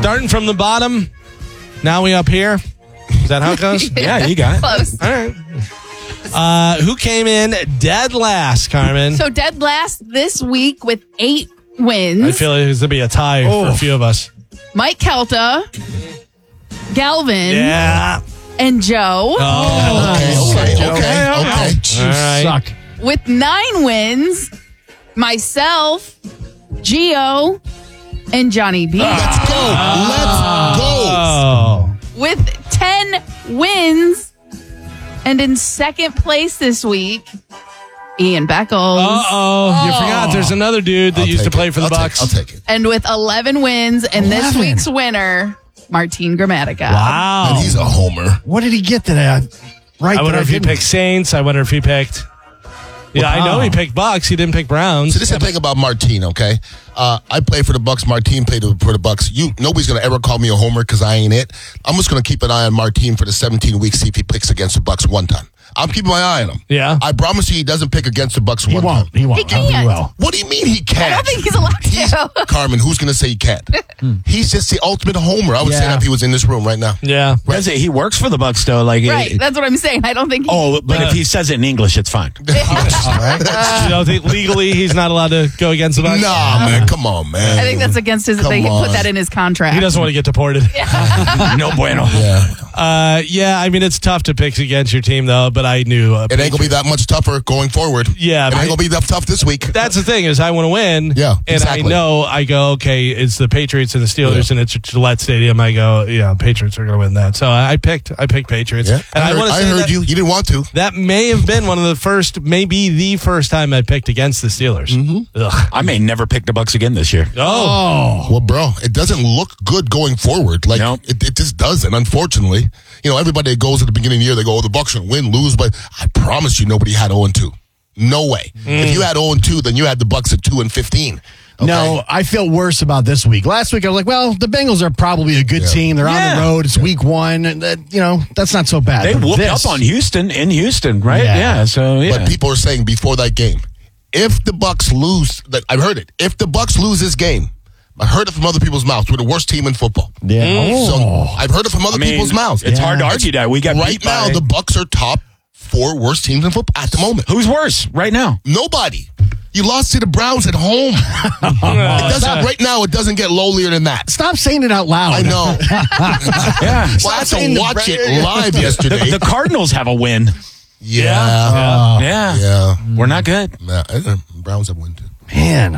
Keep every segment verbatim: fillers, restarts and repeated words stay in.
Starting from the bottom, now we up here. Is that how it goes? Yeah, you got it. Close. All right. Uh, who came in dead last, Carmen? So dead last this week with eight wins. I feel like it's going to be a tie Oh. for a few of us. Mike Kelta, Galvin, Yeah. and Joe. Oh, Okay, okay, okay, okay. All right. Suck. With nine wins, myself, Gio, and Johnny B. Let's go. Let's go. Oh. With ten wins. And in second place this week, Ian Beckles. Uh-oh. You forgot there's another dude that I'll used to take play it. for the I'll Bucks. Take, I'll take it. And with eleven wins, and this eleven. week's winner, Martin Gramatica. Wow. And he's a homer. What did he get today? Right. I wonder that if he didn't- picked Saints. I wonder if he picked... Yeah, I know he picked Bucks. He didn't pick Browns. So this is the thing about Martine, okay? Uh, I play for the Bucks. Martine played for the Bucks. You, nobody's going to ever call me a homer because I ain't it. I'm just going to keep an eye on Martine for the seventeen weeks, see if he picks against the Bucks one time. I'm keeping my eye on him. Yeah. I promise you he doesn't pick against the Bucks He one won't. time. He won't. He I don't think can't. will. What do you mean he can't? I don't think he's allowed He's, to. Carmen, who's going to say he can't? He's just the ultimate homer. I would say Yeah. that if he was in this room right now. Yeah. Does it? He works for the Bucks, though. Like, Right, it- that's what I'm saying. I don't think he... oh, but Uh, if he says it in English, it's fine. All right. You don't think legally he's not allowed to go against the Bucks? Nah, man. Come on, man. I think that's against his... Come They on. put that in his contract. He doesn't want to get deported. No bueno. Yeah. Uh, yeah, I mean, it's tough to pick against your team, though, but I knew... Uh, It ain't going to be that much tougher going forward. Yeah, It but- ain't going to be that tough this week. That's the thing is I want to win. Yeah, And exactly. I know I go, okay, it's the Patriots and the Steelers Yeah. and it's Gillette Stadium. I go, yeah, Patriots are going to win that. So I picked I picked Patriots. Yeah. And I I, heard, want to I say heard that, you. You didn't want to. that may have been one of the first, maybe the first time I picked against the Steelers. Mm-hmm. Ugh. I may never pick the Bucks again this year. Oh. Well, bro, it doesn't look good going forward. Like Nope. it, it just doesn't. Unfortunately, you know, everybody that goes at the beginning of the year, they go, "Oh, the Bucks should win, lose," but I promise you, nobody had zero and two. No way. If you had zero and two, then you had the Bucks at two and fifteen. Okay? No, I feel worse about this week. Last week I was like, well, the Bengals are probably a good Yeah. team. They're on Yeah. the road. It's week one. And that, you know, that's not so bad. They But whooped this- up on Houston in Houston, right? Yeah. Yeah. so, yeah. But people are saying before that game, if the Bucks lose, that I've heard it. If the Bucks lose this game, I heard it from other people's mouths. We're the worst team in football. Yeah. So Oh. I've heard it from other I mean, people's mouths. it's hard to argue that. We got right beat now. by- The Bucks are top four worst teams in football at the moment. Who's worse right now? Nobody. You lost to the Browns at home. It doesn't, right now, it doesn't get lowlier than that. Stop saying it out loud. I know. Yeah. Well, I had saying to the watch Bra- it live yesterday. The Cardinals have a win. yeah. Yeah. Yeah. We're not good. Nah, uh, Browns have won too. Man.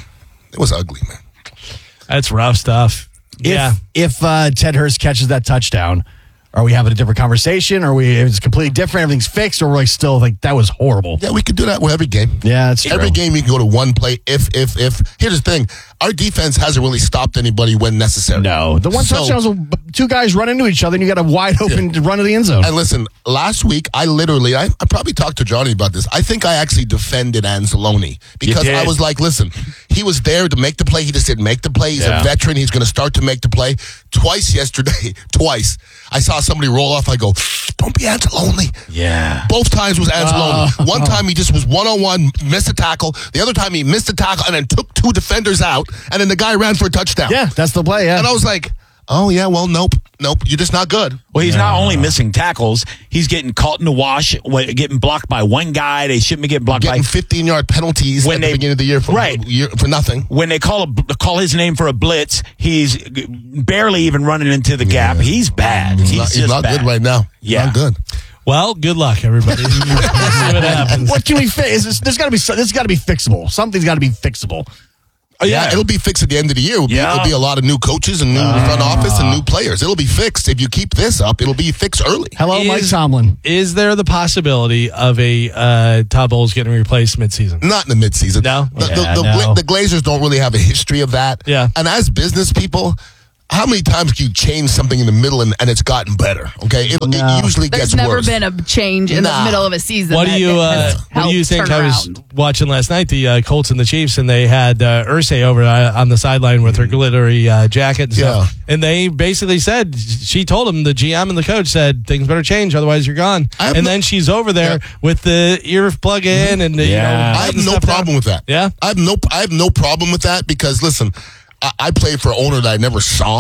It was ugly, man. That's rough stuff. If, Yeah. if uh, Ted Hurst catches that touchdown, are we having a different conversation? Are we? It's completely different. Everything's fixed, or we're like still like that was horrible. Yeah, we could do that with every game. Yeah, that's true. Every game you can go to one play if, if, if. Here's the thing. Our defense hasn't really stopped anybody when necessary. No, the one So- touchdown was two guys run into each other, and you got a wide open run to the end zone. And listen, last week, I literally, I, I probably talked to Johnny about this. I think I actually defended Anzalone because did. I was like, listen, he was there to make the play. He just didn't make the play. He's Yeah. a veteran. He's going to start to make the play. Twice yesterday, twice, I saw somebody roll off. I go, don't be Anzalone. Yeah. Both times was Anzalone. One time he just was one-on-one, missed a tackle. The other time he missed a tackle and then took two defenders out, and then the guy ran for a touchdown. Yeah, that's the play. Yeah, And I was like, oh, yeah, well, nope. Nope, you're just not good. Well, he's not only missing tackles, he's getting caught in the wash, wa- getting blocked by one guy. They shouldn't be getting blocked Getting by. fifteen-yard penalties When at they- the beginning of the year for, Right. year, for nothing. When they call a, call his name for a blitz, he's g- barely even running into the gap. He's bad. He's, He's not, just he's not bad. good right now. He's Yeah. not good. Well, good luck, everybody. Let's see what happens. what can we fix? There's got to be this has got to be fixable. Something's got to be fixable. Oh, yeah, it'll be fixed at the end of the year. It'll, Yeah. be, it'll be a lot of new coaches and new front office and new players. It'll be fixed. If you keep this up, it'll be fixed early. Hello, Is- Mike Tomlin. Is there the possibility of a uh, Todd Bowles getting replaced midseason? Not in the midseason. No? The, the, Yeah, the, no. Gla- the Glazers don't really have a history of that. Yeah. And as business people, how many times can you change something in the middle and, and it's gotten better? Okay, it, No. it usually There's gets never worse. been a change in Nah. the middle of a season. What do that you has uh, What do helped you think? turn I was around. watching last night the uh, Colts and the Chiefs, and they had uh, Irsay over uh, on the sideline with her glittery uh, jacket and stuff. Yeah. And they basically said she told him, the G M and the coach said, things better change, otherwise you're gone. I have And no- then she's over there Yeah. with the ear plug in, and the, you know, Yeah. I have putting no stuff down. problem with that. Yeah? I have no I have no problem with that because listen, I, I played for an owner that I never saw.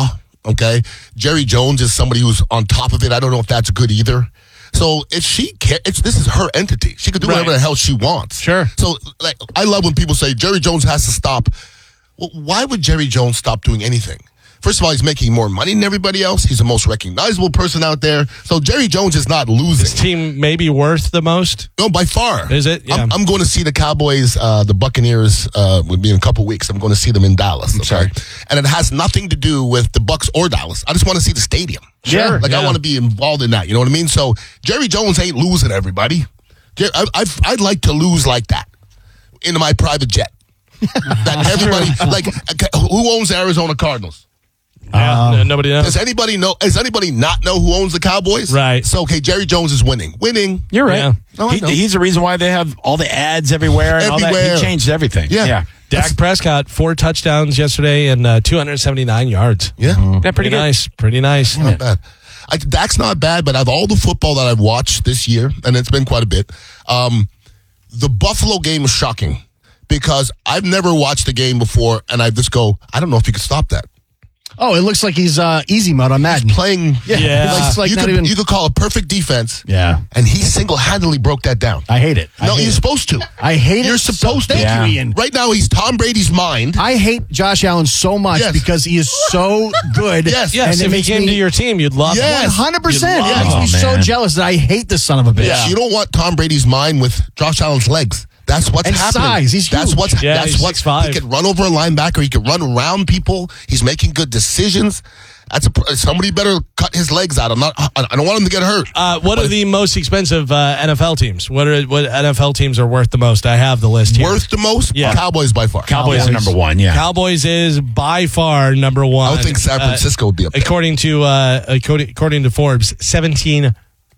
Okay, Jerry Jones is somebody who's on top of it. I don't know if that's good either. So if she can, it's this is her entity. She can do whatever Right. the hell she wants. Sure. So like, I love when people say Jerry Jones has to stop. Well, why would Jerry Jones stop doing anything? First of all, he's making more money than everybody else. He's the most recognizable person out there. So Jerry Jones is not losing. This team may be worth the most. No, by far. Is it? Yeah. I'm, I'm going to see the Cowboys, uh, the Buccaneers, uh, will be in a couple weeks. I'm going to see them in Dallas. Okay? sorry. And it has nothing to do with the Bucks or Dallas. I just want to see the stadium. Sure. Like, Yeah. I want to be involved in that. You know what I mean? So Jerry Jones ain't losing everybody. Jer- I, I've, I'd like to lose like that in my private jet. That everybody, like, who owns the Arizona Cardinals? Yeah, no- nobody knows. Does anybody know? Does anybody not know who owns the Cowboys? Right. So, okay, Jerry Jones is winning. Winning. You're right. Yeah. No, I He- know. he's the reason why they have all the ads everywhere and all that. Everywhere. He changed everything. Yeah. yeah. Dak Prescott, four touchdowns yesterday and uh, two hundred seventy-nine yards. Yeah. That Pretty pretty good. nice. Pretty nice. Not bad. I, Dak's not bad, but out of all the football that I've watched this year, and it's been quite a bit, um, the Buffalo game was shocking because I've never watched a game before, and I just go, I don't know if you could stop that. Oh, it looks like he's uh, easy mode on Madden. Playing, Yeah. It's like you, not could, even. you could call a perfect defense, Yeah, and he single-handedly broke that down. I hate it. I no, hate you're it. supposed to. I hate it. You're so- supposed to. Thank Yeah. you, Ian. Right now, he's Tom Brady's mind. I hate Josh Allen so much Yes. because he is so good. Yes. Yes, and it if he makes came me to your team, you'd love Yes. it. one hundred percent. You'd It love makes me it. so Oh, man. jealous that I hate this son of a bitch. Yeah. You don't want Tom Brady's mind with Josh Allen's legs. That's what's And happening. size. He's that's huge. what's Yeah, that's he's what's six five. he can run over a linebacker. He can run around people. He's making good decisions. That's a somebody better cut his legs out. I'm not. I don't want him to get hurt. Uh, what are the most expensive uh, N F L teams? What are what N F L teams are worth the most? I have the list here. Worth the most? Yeah. Cowboys by far. Cowboys are number one, yeah. Cowboys is by far number one. I don't think San Uh, Francisco would be up there. according to uh, according, according to Forbes, seventeen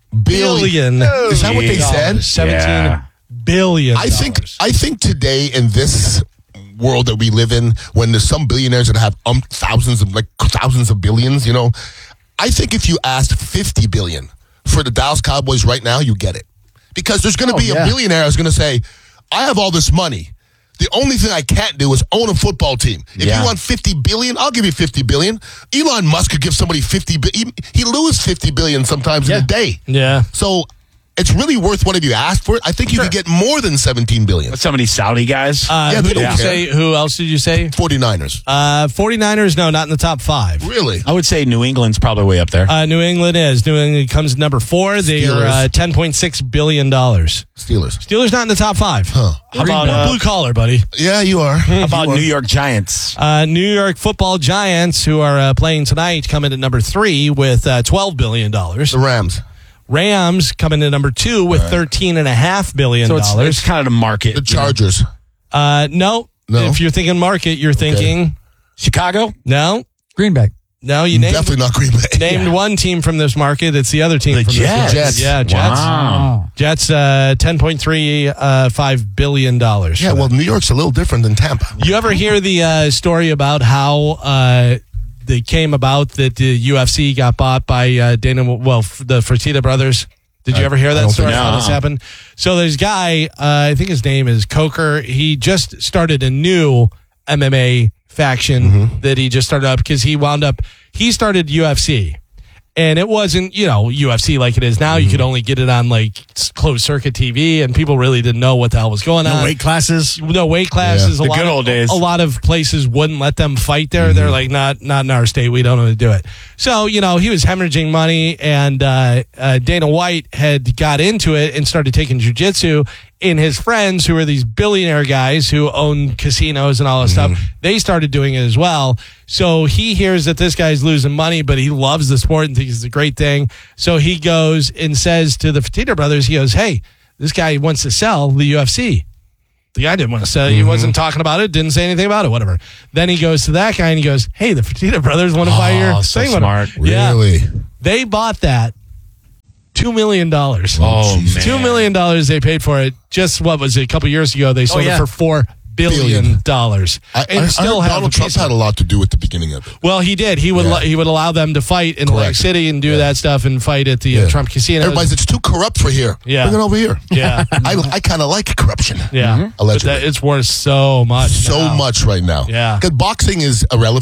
billion. Is that what they said? Seventeen Yeah. billion. I think I think today in this world that we live in, when there's some billionaires that have um thousands of like thousands of billions, you know, I think if you asked fifty billion for the Dallas Cowboys right now, you get it, because there's going to Oh, be yeah. a billionaire who's going to say, "I have all this money. The only thing I can't do is own a football team. If Yeah. you want fifty billion, I'll give you fifty billion." Elon Musk could give somebody fifty billion. He, he loses fifty billion sometimes in Yeah. a day. Yeah. So it's really worth what have you asked for it. I think you could get more than seventeen billion. Some of these Saudi guys. Uh, Yeah, who they did don't you care. say? Who else did you say? 49ers. Uh, 49ers, no, not in the top five. Really? I would say New England's probably way up there. Uh, New England is. New England comes number four. They are Steelers. uh, ten point six billion dollars. Steelers. Steelers not in the top five. Huh. How about, More uh, blue collar, buddy. Yeah, you are. How about New York Giants? Uh, New York Football Giants, who are uh, playing tonight, come in at number three with uh, twelve billion dollars. The Rams. Rams come in at number two with thirteen point five billion So dollars. it's, it's kind of the market. The Chargers. Uh, no. No. If you're thinking market, you're thinking Chicago? no, Greenback. no. You named Definitely not Green Bay. named one team from this market. It's the other team The from Jets. this market. Yeah, Jets. Wow. Jets. Uh, ten point three five billion dollars. Yeah, well, New York's a little different than Tampa. You ever hear the uh, story about how uh, they came about that the U F C got bought by uh, Dana? Well, f- the Fertitta brothers. Did you I- ever hear I that don't story? think How so. this happened? So there's a guy. Uh, I think his name is Coker. He just started a new M M A faction Mm-hmm. that he just started up because he wound up. He started U F C. And it wasn't, you know, U F C like it is now. You could only get it on like s- closed circuit T V, and people really didn't know what the hell was going on. No weight classes. No weight classes. Yeah. A The lot good of, old days. A lot of places wouldn't let them fight there. They're like, not, not in our state. We don't know how to do it. So you know, he was hemorrhaging money, and uh, uh, Dana White had got into it and started taking jujitsu. And his friends, who are these billionaire guys who own casinos and all this stuff, they started doing it as well. So he hears that this guy's losing money, but he loves the sport and thinks it's a great thing. So he goes and says to the Fertitta brothers, he goes, "Hey, this guy wants to sell the U F C." The guy didn't want to sell it. He wasn't talking about it, didn't say anything about it, whatever. Then he goes to that guy and he goes, "Hey, the Fertitta brothers want to buy your Oh, so thing." smart. Yeah. Really? They bought that. Two million dollars. Oh, man. Two million dollars they paid for it. Just what was it? A couple years ago, they sold yeah. it for four billion dollars. I, And I, still I have heard a Donald Trump piece of had a it. lot to do with the beginning of it. Well, he did. He would Yeah. lo- he would allow them to fight in Lake Correct. City and do Yeah. that stuff and fight at the uh, Yeah. Trump casino. Everybody's, it's too corrupt for here. Yeah. Bring it over here. Yeah. I, I kind of like corruption. Yeah, but Allegedly. that, it's worth so much. So now. much right now. Yeah. Because boxing is irrelevant.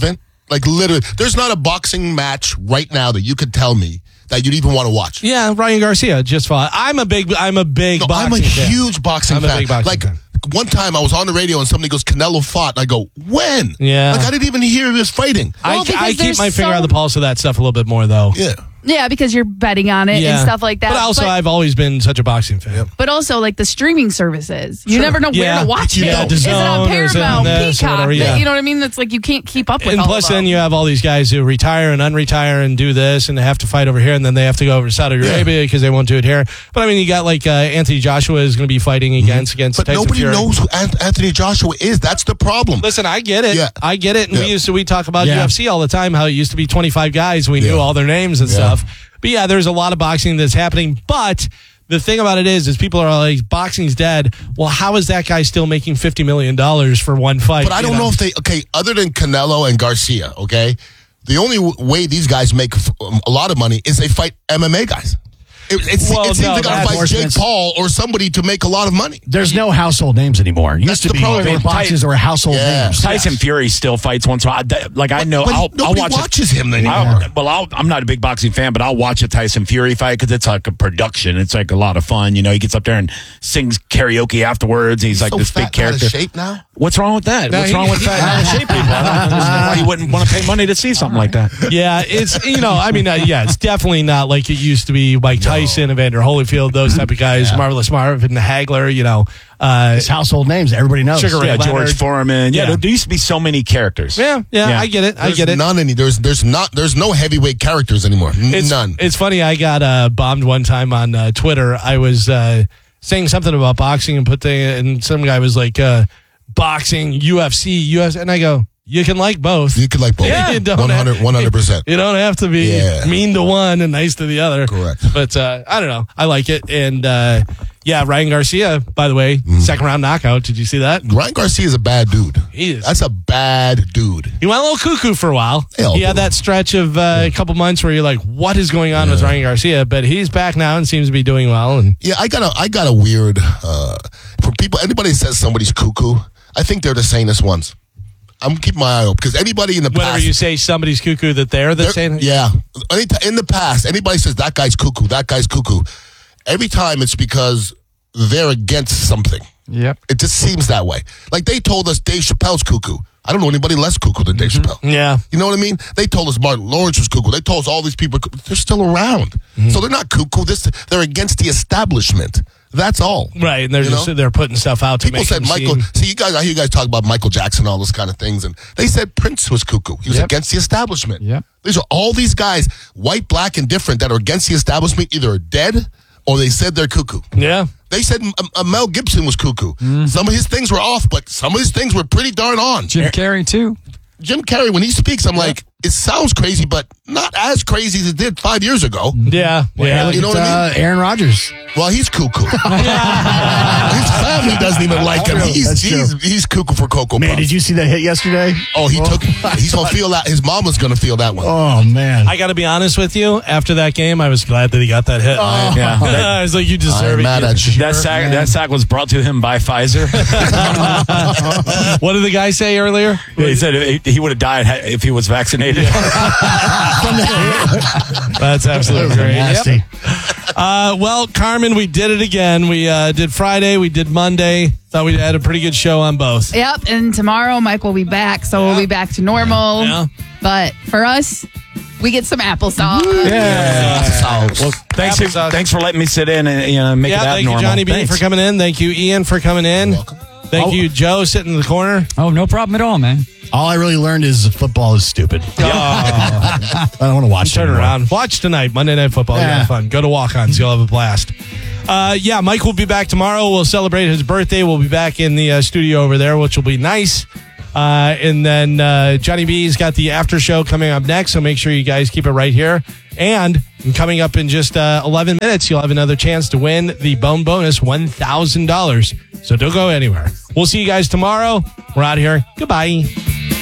Like literally, there's not a boxing match right now that you could tell me that you'd even want to watch. Yeah, Ryan Garcia just fought. I'm a big, I'm a big No, boxing I'm a fan. huge boxing I'm a fan. big boxing like fan. one time I was on the radio and somebody goes, Canelo fought. And I go, when? Yeah. Like I didn't even hear he was fighting. I, Well, because I keep there's my finger so- on the pulse of that stuff a little bit more, though. Yeah. Yeah, because you're betting on it Yeah. and stuff like that. But also, I've always been such a boxing fan. But also, like the streaming services, you Sure. never know Yeah. where to watch Yeah, it. Is it DAZN on or is it Paramount, on this or Peacock? whatever, yeah. You know what I mean? That's like you can't keep up with And all plus, of them. then you have all these guys who retire and unretire and do this, and they have to fight over here, and then they have to go over to Saudi Arabia because they won't do it here. But I mean, you got like uh, Anthony Joshua is going to be fighting against against But Tyson nobody Fury. knows who An- Anthony Joshua is. That's the problem. Listen, I get it. Yeah. I get it. And we Yeah. used to we talk about Yeah. U F C all the time. How it used to be twenty-five guys. We Yeah. knew all their names and Yeah. stuff. But yeah, there's a lot of boxing that's happening. But the thing about it is, is people are like, boxing's dead. Well, how is that guy still making fifty million dollars for one fight? But I don't you know if they, okay, other than Canelo and Garcia, okay, the only w- way these guys make f- um, a lot of money is they fight M M A guys. It, it, se- Well, it seems no, they got to that's- fight Jake Paul or somebody to make a lot of money. There's no household names anymore. It That's used to the be problem. big boxes or household Yeah. names. Tyson Fury still fights once in a while. I- Like I know, But I'll, I'll nobody watch. watches a, him anymore. I'll, well, I'll, I'm not a big boxing fan, but I'll watch a Tyson Fury fight because it's like a production. It's like a lot of fun. You know, he gets up there and sings karaoke afterwards. He's like so this fat big and out of character. shape now? What's wrong with that? No, What's he- wrong with fat and out of shape people? I don't understand why you wouldn't want to pay money to see something like that. Yeah, it's, you know, I mean, uh, yeah, it's definitely not like it used to be. Mike Tyson, Evander Holyfield, those type of guys, Marvelous Marvin Hagler, you know. Uh, It's household names that everybody knows. Sugar Ray Yeah, Leonard. George Foreman. Yeah, Yeah. there, there used to be so many characters. yeah, yeah, Yeah. I get it. I There's get it. none any. There's there's not there's no heavyweight characters anymore. N- It's, none. It's funny. I got uh, bombed one time on uh, Twitter. I was uh, saying something about boxing and put the, and some guy was like, uh, boxing, U F C, U F C. And I go, you can like both. You could like both. Yeah, you don't one hundred have- one hundred percent. You don't have to be Yeah. mean to one and nice to the other. Correct. But uh, I don't know. I like it. And uh, yeah, Ryan Garcia, by the way, Mm-hmm. second round knockout. Did you see that? Ryan Garcia is a bad dude. He is. That's a bad dude. He went a little cuckoo for a while. They all He had do. that stretch of uh, a couple months where you're like, what is going on with Ryan Garcia? But he's back now and seems to be doing well. And Yeah, I got a I got a weird uh for people anybody says somebody's cuckoo, I think they're the sanest ones. I'm keeping my eye out because anybody in the whenever past you say somebody's cuckoo, that they're the they're- same. yeah. Any ti- in the past, anybody says that guy's cuckoo, that guy's cuckoo. Every time it's because they're against something. Yep. It just seems that way. Like they told us Dave Chappelle's cuckoo. I don't know anybody less cuckoo than Dave Chappelle. Yeah. You know what I mean? They told us Martin Lawrence was cuckoo. They told us all these people, they're still around. So they're not cuckoo. This, they're against the establishment. That's all. Right. And they're You just know? they're putting stuff out to People make said them Michael. seem- See, you guys, I hear you guys talk about Michael Jackson, all those kind of things, and they said Prince was cuckoo. He was Yep. against the establishment. Yep. These are all these guys, white, black, and different, that are against the establishment, either are dead or they said they're cuckoo. Yeah. They said um, uh, Mel Gibson was cuckoo. Some of his things were off, but some of his things were pretty darn on. Jim Carrey too. Jim Carrey, when he speaks, I'm like, it sounds crazy, but not as crazy as it did five years ago. Yeah. Yeah. Look You know at, what I uh, Aaron Rodgers. Well, he's cuckoo. His family doesn't even like him. That's He's true. he's, he's cuckoo for Cocoa Man, Puffs. did you see that hit yesterday? Oh, he took. He's gonna feel that. His mama's gonna feel that one. Oh, man. I got to be honest with you. After that game, I was glad that he got that hit. Yeah. I was like, you deserve I'm it. mad You- at you. That sack, that sack was brought to him by Pfizer. What did the guy say earlier? he said he- he would have died ha- if he was vaccinated. That's absolutely great. Nasty. Yep. Uh, well, Carmen, we did it again. We uh, did Friday. We did Monday. Thought we had a pretty good show on both. Yep, and tomorrow Mike will be back, so we'll be back to normal. Yeah. But for us, we get some applesauce. Well, thanks, Applesauce. thanks for letting me sit in and you know, make Yeah, it thank you, abnormal. Johnny B, Thanks. for coming in. Thank you, Ian, for coming in. Thank Oh. you, Joe, sitting in the corner. Oh, no problem at all, man. All I really learned is football is stupid. I don't want to watch it Turn anymore. around. Watch tonight, Monday Night Football. You'll Yeah. have fun. Go to walk-ons. You'll have a blast. Uh, yeah, Mike will be back tomorrow. We'll celebrate his birthday. We'll be back in the uh, studio over there, which will be nice. Uh, and then uh, Johnny B's got the after show coming up next, so make sure you guys keep it right here. And coming up in just uh, eleven minutes, you'll have another chance to win the Bone Bonus one thousand dollars. So don't go anywhere. We'll see you guys tomorrow. We're out of here. Goodbye.